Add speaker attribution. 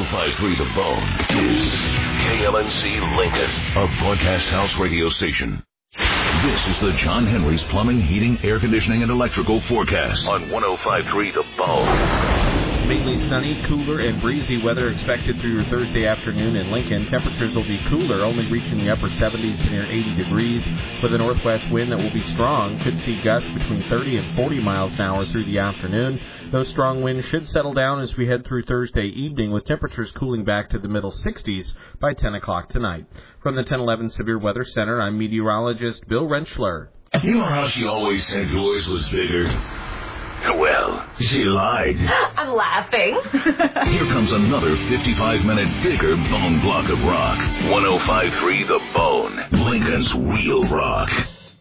Speaker 1: 105.3 The Bone is KLNC Lincoln, a broadcast house radio station. This is the John Henry's Plumbing, Heating, Air Conditioning, and Electrical forecast on 105.3 The Bone.
Speaker 2: Mainly sunny, cooler, and breezy weather expected through your Thursday afternoon in Lincoln. Temperatures will be cooler, only reaching the upper 70s to near 80 degrees, with a northwest wind that will be strong. Could see gusts between 30 and 40 miles an hour through the afternoon. Those strong winds should settle down as we head through Thursday evening, with temperatures cooling back to the middle 60s by 10 o'clock tonight. From the 1011 Severe Weather Center, I'm meteorologist Bill Rentschler.
Speaker 1: You know how she always said yours was bigger? Well, she lied.
Speaker 3: I'm laughing.
Speaker 1: Here comes another 55-minute bigger bone block of rock. 105.3 The Bone, Lincoln's real rock.